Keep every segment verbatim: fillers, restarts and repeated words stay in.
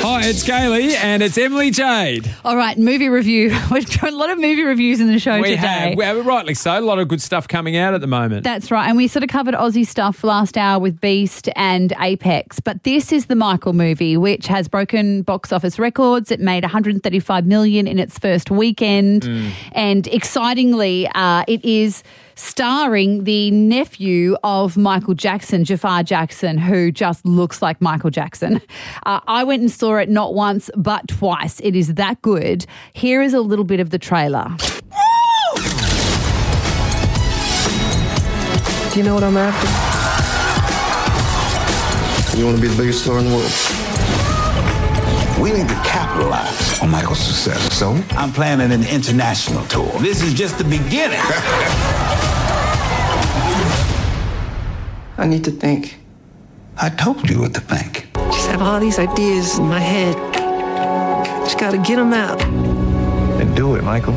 Oh, it's Kaylee and it's Emily Jade. All right, movie review. We've got a lot of movie reviews in the show we today. Have. Well, rightly so. A lot of good stuff coming out at the moment. That's right. And we sort of covered Aussie stuff last hour with Beast and Apex. But this is the Michael movie, which has broken box office records. It made one hundred thirty-five million dollars in its first weekend. Mm. And excitingly, uh, it is starring the nephew of Michael Jackson, Jafar Jackson, who just looks like Michael Jackson. Uh, I went and saw it not once but twice. It is that good. Here is a little bit of the trailer. Do you know what I'm after? You want to be the biggest star in the world? We need to capitalize on Michael's success. So I'm planning an international tour. This is just the beginning. I need to think. I told you what to think. Just have all these ideas in my head. Just got to get them out. Then do it, Michael.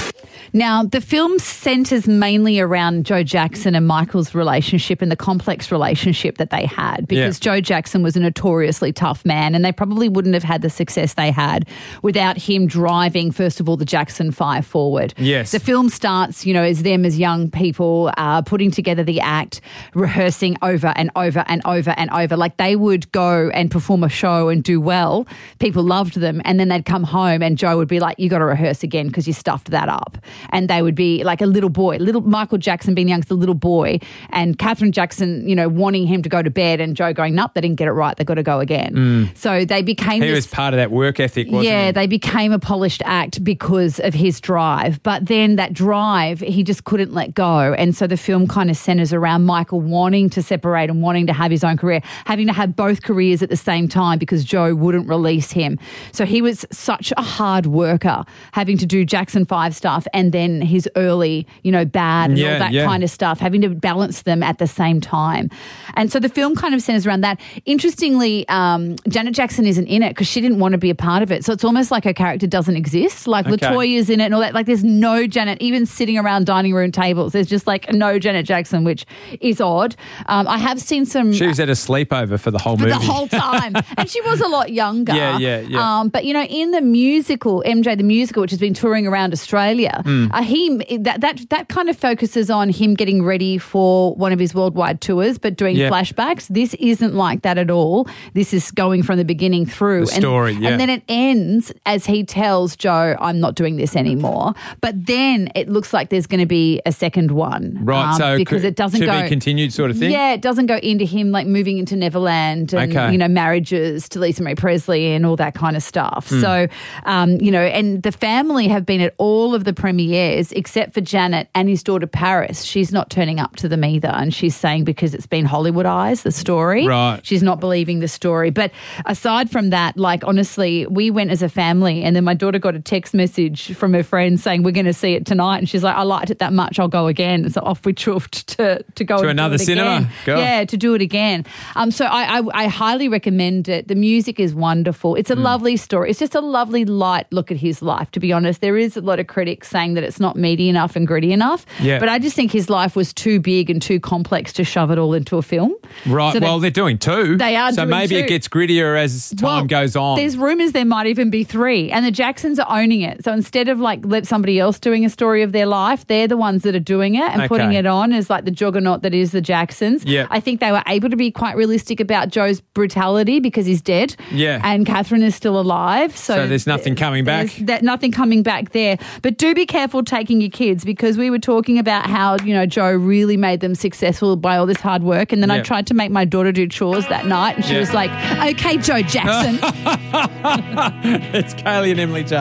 Now, the film centres mainly around Joe Jackson and Michael's relationship and the complex relationship that they had, because yeah. Joe Jackson was a notoriously tough man, and they probably wouldn't have had the success they had without him driving, first of all, the Jackson Five forward. Yes. The film starts, you know, as them as young people uh, putting together the act, rehearsing over and over and over and over. Like, they would go and perform a show and do well. People loved them, and then they'd come home and Joe would be like, you got to rehearse again because you stuffed that up. And they would be like a little boy, little Michael Jackson being the youngest little boy, and Catherine Jackson, you know, wanting him to go to bed, and Joe going, nope, they didn't get it right. They've got to go again. Mm. So they became He this, was part of that work ethic, wasn't yeah, he? they became a polished act because of his drive. But then that drive, he just couldn't let go. And so the film kind of centers around Michael wanting to separate and wanting to have his own career, having to have both careers at the same time because Joe wouldn't release him. So he was such a hard worker, having to do Jackson five stuff and then his early Early, you know, bad and yeah, all that yeah. kind of stuff, having to balance them at the same time. And so the film kind of centers around that. Interestingly, um, Janet Jackson isn't in it because she didn't want to be a part of it. So it's almost like her character doesn't exist. Like okay. LaToya's in it and all that. Like, there's no Janet, even sitting around dining room tables. There's just like no Janet Jackson, which is odd. Um, I have seen some... She was at a sleepover for the whole for movie. the whole time. And she was a lot younger. Yeah, yeah, yeah. Um, but, you know, in the musical, M J the Musical, which has been touring around Australia, mm. uh, he... That, that that kind of focuses on him getting ready for one of his worldwide tours, but doing yep. flashbacks. This isn't like that at all. This is going from the beginning through. The story, and, yeah. And then it ends as he tells Joe, I'm not doing this anymore. But then it looks like there's going to be a second one. Right, um, so because it doesn't to go, be continued sort of thing? Yeah, it doesn't go into him like moving into Neverland and, okay. you know, marriages to Lisa Marie Presley and all that kind of stuff. Mm. So, um, you know, and the family have been at all of the premieres except for Janet and his daughter Paris. She's not turning up to them either, and she's saying because it's been Hollywoodized, the story. Right. She's not believing the story. But aside from that, like, honestly, we went as a family, and then my daughter got a text message from her friend saying we're going to see it tonight, and she's like, I liked it that much, I'll go again. So off we chuffed to to go to and another do it cinema. Again. Go. Yeah, to do it again. Um, so I, I I highly recommend it. The music is wonderful. It's a mm. lovely story. It's just a lovely light look at his life. To be honest, there is a lot of critics saying that it's not meaty enough and gritty enough. Yeah. But I just think his life was too big and too complex to shove it all into a film. Right. So well, they're doing two. They are So doing maybe two. it gets grittier as time well, goes on. There's rumours there might even be three, and the Jacksons are owning it. So instead of like let somebody else doing a story of their life, they're the ones that are doing it and okay. putting it on as like the juggernaut that is the Jacksons. Yep. I think they were able to be quite realistic about Joe's brutality because he's dead. Yeah. And Catherine is still alive. So, so there's nothing coming back. That nothing coming back there. But do be careful taking your kids, because we were talking about how, you know, Joe really made them successful by all this hard work. And then yep. I tried to make my daughter do chores that night, and she yep. was like, okay, Joe Jackson. It's Kaylee and Emily J.